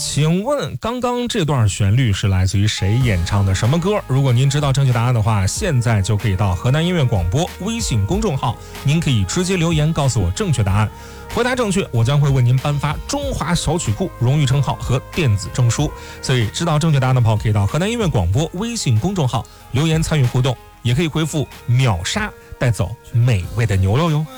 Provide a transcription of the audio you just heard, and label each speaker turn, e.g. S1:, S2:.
S1: 请问刚刚这段旋律是来自于谁演唱的什么歌？如果您知道正确答案的话，现在就可以到河南音乐广播微信公众号，您可以直接留言告诉我正确答案。回答正确，我将会为您颁发中华小曲库荣誉称号和电子证书。所以知道正确答案的朋友可以到河南音乐广播微信公众号留言参与互动，也可以回复秒杀带走美味的牛肉哟。